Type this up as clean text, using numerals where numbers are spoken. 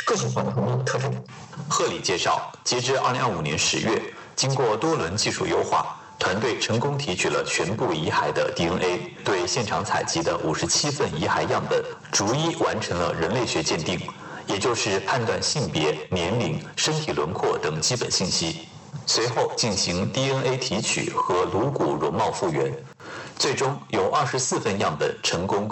个性化的很多特征。 贺礼介绍，截至2025年10月，经过多轮技术优化，团队成功提取了全部遗骸的 DNA， 对现场采集的57份遗骸样本逐一完成了人类学鉴定，也就是判断性别、年龄、身体轮廓等基本信息。随后进行 DNA 提取和颅骨容貌复原，最终有24份样本成功